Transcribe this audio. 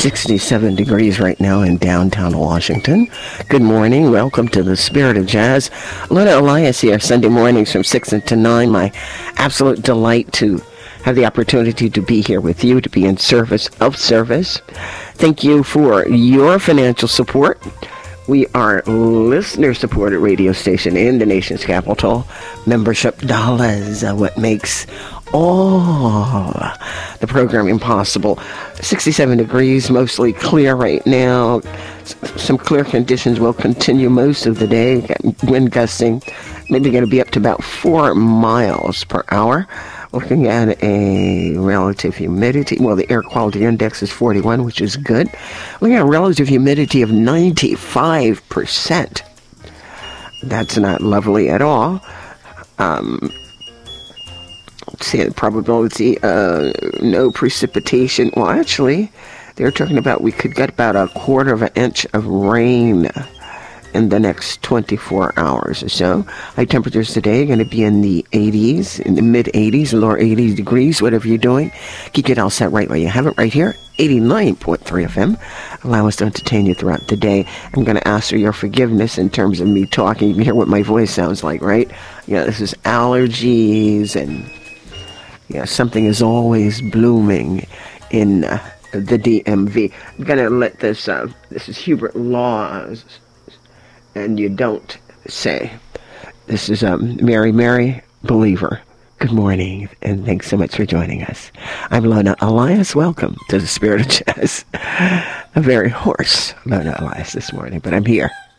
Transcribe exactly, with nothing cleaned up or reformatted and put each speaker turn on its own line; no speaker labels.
sixty-seven degrees right now in downtown Washington. Good morning. Welcome to the Spirit of Jazz. Lona Elias here, Sunday mornings from six to nine. My absolute delight to have the opportunity to be here with you, to be in service of service. Thank you for your financial support. We are listener-supported radio station in the nation's capital. Membership dollars are what makes all the programming possible. sixty-seven degrees, mostly clear right now. Some clear conditions will continue most of the day. Wind gusting, maybe going to be up to about four miles per hour. Looking at a relative humidity, well, the air quality index is forty-one, which is good. Looking at a relative humidity of ninety-five percent. That's not lovely at all. Um, let's see, the probability, uh, no precipitation. Well, actually, they're talking about we could get about a quarter of an inch of rain in the next twenty-four hours or so. High temperatures today are going to be in the eighties, in the mid eighties, lower eighty degrees, whatever you're doing. Keep it all set right where you have it right here, eighty-nine point three F M. Allow us to entertain you throughout the day. I'm going to ask for your forgiveness in terms of me talking. You can hear what my voice sounds like, right? Yeah, this is allergies, and yeah, something is always blooming in uh, the D M V. I'm going to let this, uh, this is Hubert Laws, and you don't say. This is um, Mary Mary Believer. Good morning, and thanks so much for joining us. I'm Lona Elias. Welcome to the Spirit of Jazz. A very hoarse Lona Elias this morning, but I'm here.